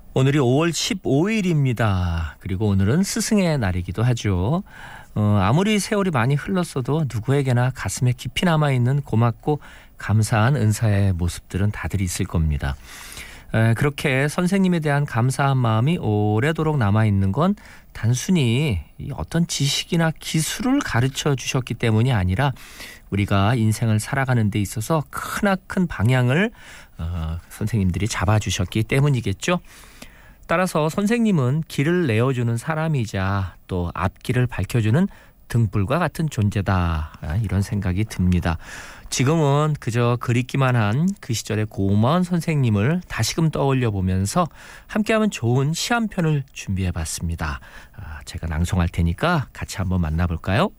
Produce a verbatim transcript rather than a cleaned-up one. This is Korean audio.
오늘이 오월 십오일입니다. 그리고 오늘은 스승의 날이기도 하죠. 어, 아무리 세월이 많이 흘렀어도 누구에게나 가슴에 깊이 남아있는 고맙고 감사한 은사의 모습들은 다들 있을 겁니다. 에, 그렇게 선생님에 대한 감사한 마음이 오래도록 남아있는 건 단순히 어떤 지식이나 기술을 가르쳐 주셨기 때문이 아니라 우리가 인생을 살아가는 데 있어서 크나큰 방향을 어, 선생님들이 잡아주셨기 때문이겠죠. 따라서 선생님은 길을 내어주는 사람이자 또 앞길을 밝혀주는 등불과 같은 존재다, 이런 생각이 듭니다. 지금은 그저 그립기만 한 그 시절의 고마운 선생님을 다시금 떠올려 보면서 함께하면 좋은 시 한 편을 준비해봤습니다. 제가 낭송할 테니까 같이 한번 만나볼까요?